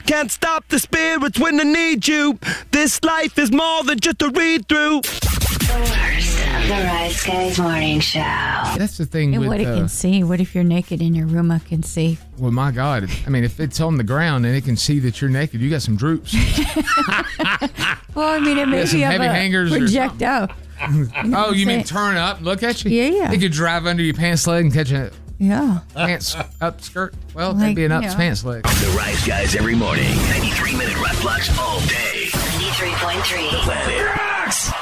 can't stop the spirits when they need you. This life is more than just a read-through. The worst of the Rise Guys Morning Show. That's the thing And with... what it can see. What if you're naked in your room? I can see. Well, my God. I mean, if it's on the ground and it can see that you're naked, you got some droops. Well, I mean, it may some be heavy hangers or project out. Oh, you mean turn up? Look at you? Yeah. You could drive under your pants leg and catch a Yeah. pants up skirt. Well, Like, that'd be an up yeah. pants leg. The Rise Guys every morning. 93-minute rap blocks all day. 93.3. Planet Rocks.